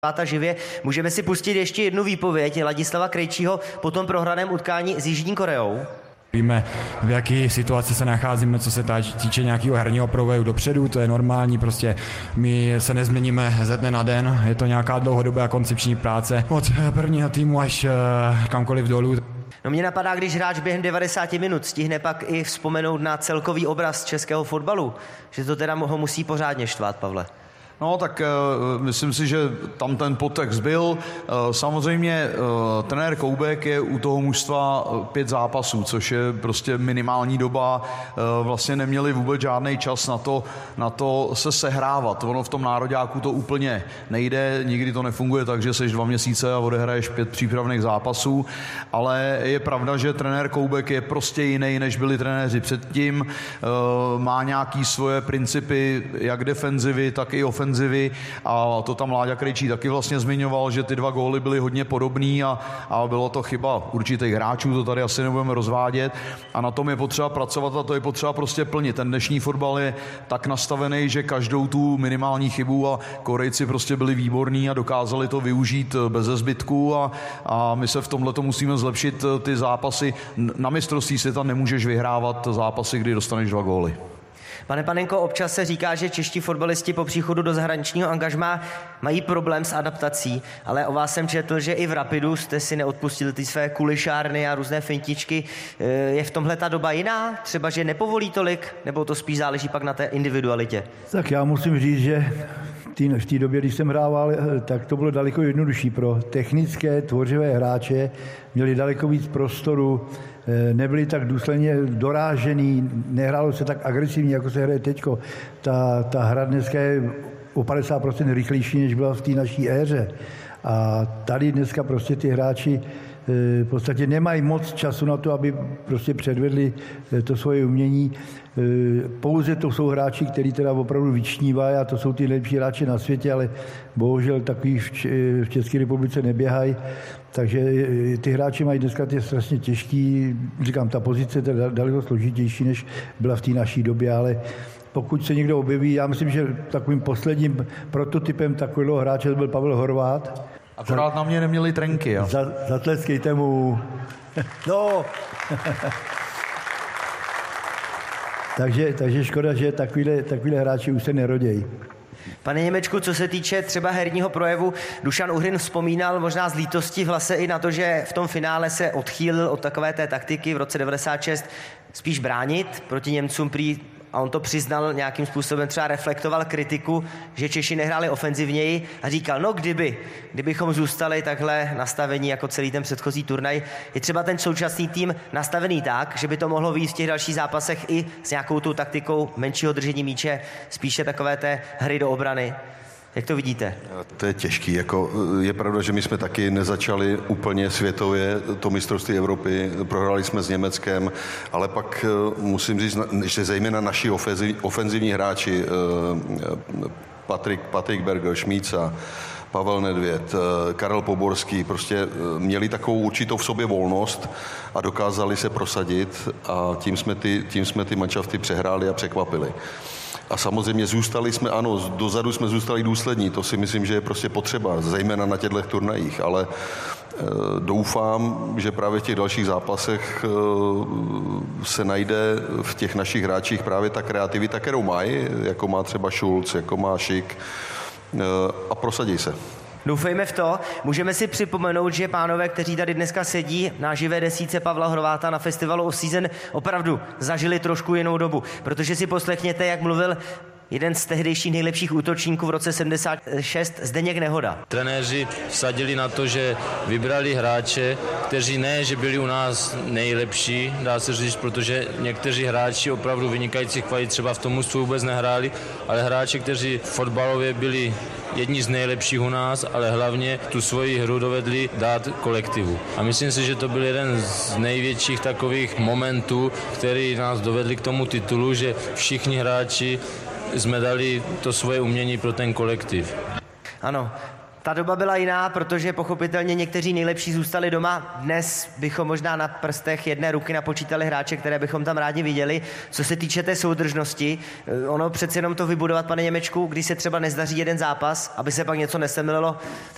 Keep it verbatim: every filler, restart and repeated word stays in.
Horváta živě. Můžeme si pustit ještě jednu výpověď Ladislava Krejčího po tom prohraném utkání s Jižní Koreou. Víme, v jaké situaci se nacházíme, co se týče nějakého herního provoju dopředu, to je normální, prostě my se nezměníme ze dne na den, je to nějaká dlouhodobá koncepční práce od prvního týmu až kamkoliv dolů. No mě napadá, když hráč během devadesáti minut stihne pak i vzpomenout na celkový obraz českého fotbalu, že to teda ho musí pořádně štvát, Pavle. No tak uh, myslím si, že tam ten podtext byl. Uh, samozřejmě uh, trenér Koubek je u toho mužstva pět zápasů, což je prostě minimální doba. Uh, vlastně neměli vůbec žádný čas na to, na to se sehrávat. Ono v tom nároďáku to úplně nejde, nikdy to nefunguje tak, že seš dva měsíce a odehraješ pět přípravných zápasů, ale je pravda, že trenér Koubek je prostě jiný, než byli trenéři předtím. Uh, má nějaký svoje principy, jak defenzivy, tak i ofenzivy. A to tam Láďa Krejčí taky vlastně zmiňoval, že ty dva góly byly hodně podobný a, a bylo to chyba určitých hráčů, to tady asi nebudeme rozvádět a na tom je potřeba pracovat a to je potřeba prostě plnit. Ten dnešní fotbal je tak nastavený, že každou tu minimální chybu a Korejci prostě byli výborní a dokázali to využít bez zbytku a, a my se v tomhle to musíme zlepšit ty zápasy. Na mistrovství světa nemůžeš vyhrávat zápasy, kdy dostaneš dva góly. Pane Panenko, občas se říká, že čeští fotbalisti po příchodu do zahraničního angažmá mají problém s adaptací, ale o vás jsem četl, že i v Rapidu jste si neodpustili ty své kulišárny a různé fintičky. Je v tomhle ta doba jiná? Třeba, že nepovolí tolik, nebo to spíš záleží pak na té individualitě? Tak já musím říct, že v té době, když jsem hrával, tak to bylo daleko jednodušší pro technické, tvořivé hráče, měli daleko víc prostoru, nebyli tak důsledně dorážený, nehrálo se tak agresivně, jako se hraje teďko. Ta, ta hra dneska je o padesát procent rychlejší, než byla v té naší éře. A tady dneska prostě ty hráči v podstatě nemají moc času na to, aby prostě předvedli to svoje umění. Pouze to jsou hráči, kteří teda opravdu vyčnívají a to jsou ty nejlepší hráči na světě, ale bohužel takový v České republice neběhají. Takže ty hráči mají dneska ty strašně těžký, říkám, ta pozice je daleko složitější, než byla v té naší době, ale pokud se někdo objeví, já myslím, že takovým posledním prototypem takového hráče byl Pavel Horvát. Akorát na mě neměli trenky, jo. Za, zatleskejte mu. No. takže, takže škoda, že takovýhle, takovýhle hráči už se nerodějí. Pane Němečku, co se týče třeba herního projevu, Dušan Uhrin vzpomínal možná z lítosti v hlase i na to, že v tom finále se odchýlil od takové té taktiky v roce devadesát šest spíš bránit proti Němcům prý, a on to přiznal nějakým způsobem, třeba reflektoval kritiku, že Češi nehráli ofenzivněji a říkal, no kdyby, kdybychom zůstali takhle nastavení jako celý ten předchozí turnaj, je třeba ten současný tým nastavený tak, že by to mohlo vyjít v těch dalších zápasech i s nějakou tu taktikou menšího držení míče, spíše takové té hry do obrany. Jak to vidíte? To je těžký. Jako, je pravda, že my jsme taky nezačali úplně světově to mistrovství Evropy. Prohráli jsme s Německem, ale pak musím říct, že zejména naši ofenzivní hráči Patrik, Patrik Berger, Šmíca, Pavel Nedvěd, Karel Poborský, prostě měli takovou určitou v sobě volnost a dokázali se prosadit a tím jsme ty, tím jsme ty manšafty přehráli a překvapili. A samozřejmě zůstali jsme, ano, dozadu jsme zůstali důslední, to si myslím, že je prostě potřeba, zejména na těchto turnajích, ale e, doufám, že právě v těch dalších zápasech e, se najde v těch našich hráčích právě ta kreativita, kterou mají, jako má třeba Schulz, jako má Šik e, a prosadí se. Doufejme v to. Můžeme si připomenout, že pánové, kteří tady dneska sedí na živé desíce Pavla Horváta na festivalu Off Season, opravdu zažili trošku jinou dobu, protože si poslechněte, jak mluvil jeden z tehdejších nejlepších útočníků v roce sedmdesát šest, Zdeněk Nehoda. Trenéři vsadili na to, že vybrali hráče, kteří ne, že byli u nás nejlepší, dá se říct, protože někteří hráči opravdu vynikajících kvalit třeba v tom mužstvu vůbec nehráli, ale hráči, kteří fotbalově byli jedni z nejlepších u nás, ale hlavně tu svoji hru dovedli dát kolektivu. A myslím si, že to byl jeden z největších takových momentů, který nás dovedli k tomu titulu, že všichni hráči jsme dali to svoje umění pro ten kolektiv. Ano, ta doba byla jiná, protože pochopitelně někteří nejlepší zůstali doma. Dnes bychom možná na prstech jedné ruky napočítali hráče, které bychom tam rádi viděli. Co se týče té soudržnosti, ono přeci jenom to vybudovat, pane Němečku, když se třeba nezdaří jeden zápas, aby se pak něco nesemlilo,